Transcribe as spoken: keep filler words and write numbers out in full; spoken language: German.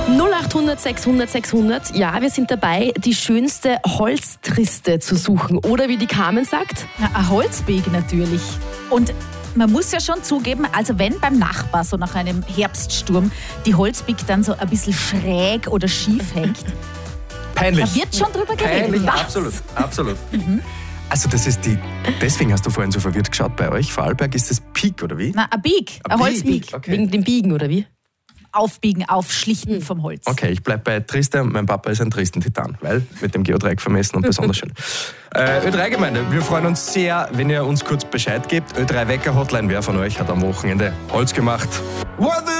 null acht hundert sechshundert sechshundert. Ja, wir sind dabei, die schönste Holztriste zu suchen. Oder wie die Carmen sagt? Na, ein Holzbeeg natürlich. Und man muss ja schon zugeben, also wenn beim Nachbar so nach einem Herbststurm die Holzbeeg dann so ein bisschen schräg oder schief hängt, Peinlich. da wird schon drüber geredet. Peinlich, Was? absolut, absolut. Mhm. Also das ist die, deswegen hast du vorhin so verwirrt geschaut bei euch. Vorarlberg ist das Peak, oder wie? Na, ein Beeg, ein, ein Holzbeeg. Okay. Wegen dem Biegen, oder wie? Aufbiegen, aufschlichten mhm. vom Holz. Okay, ich bleibe bei Triste und mein Papa ist ein Tristen-Titan, weil mit dem Geodreieck vermessen und besonders schön. Äh, Ö drei Gemeinde, wir freuen uns sehr, wenn ihr uns kurz Bescheid gebt. Ö drei Wecker Hotline, wer von euch hat am Wochenende Holz gemacht?